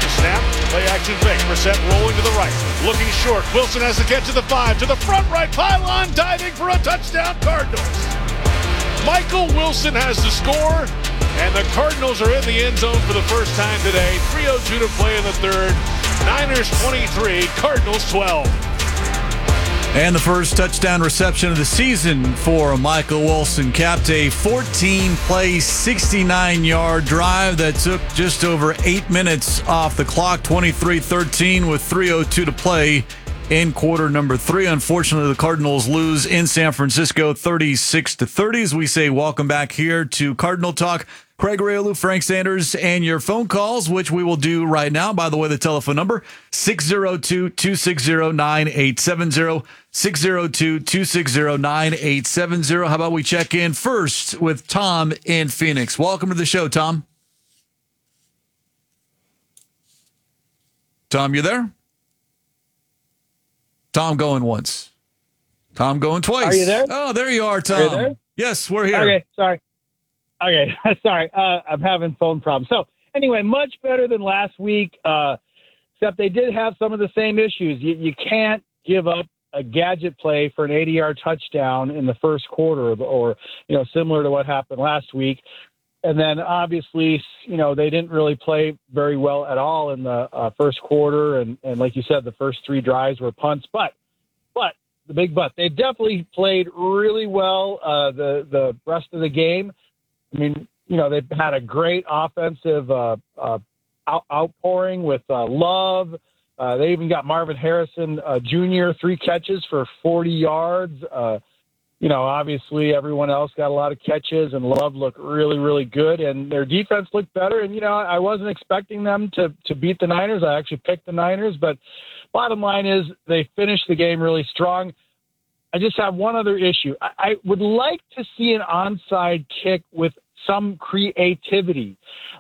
Snap, play action fake. Brissett rolling to the right, looking short. Wilson has to get to the 5, to the front right pylon, diving for a touchdown, Cardinals. Michael Wilson has the score, and the Cardinals are in the end zone for the first time today. 3:02 to play in the third. Niners 23, Cardinals 12. And the first touchdown reception of the season for Michael Wilson capped a 14-play, 69-yard drive that took just over 8 minutes off the clock, 23-13 with 3:02 to play in quarter number 3. Unfortunately, the Cardinals lose in San Francisco 36-30. As we say, welcome back here to Cardinal Talk. Craig Rayalu, Frank Sanders, and your phone calls, which we will do right now. By the way, the telephone number, 602-260-9870, 602-260-9870. How about we check in first with Tom in Phoenix? Welcome to the show, Tom. Tom, you there? Tom going once. Tom going twice. Are you there? Oh, there you are, Tom. Are you there? Yes, we're here. Okay, sorry. Okay, sorry. I'm having phone problems. So anyway, much better than last week, except they did have some of the same issues. You can't give up a gadget play for an 80-yard touchdown in the first quarter or similar to what happened last week. And then obviously, they didn't really play very well at all in the first quarter. And like you said, the first 3 drives were punts. But the big but, they definitely played really well the rest of the game. I mean, they've had a great offensive outpouring with Love. They even got Marvin Harrison Jr., 3 catches for 40 yards. Obviously everyone else got a lot of catches, and Love looked really, really good, and their defense looked better. And, I wasn't expecting them to beat the Niners. I actually picked the Niners, but bottom line is they finished the game really strong. I just have one other issue. I would like to see an onside kick with some creativity.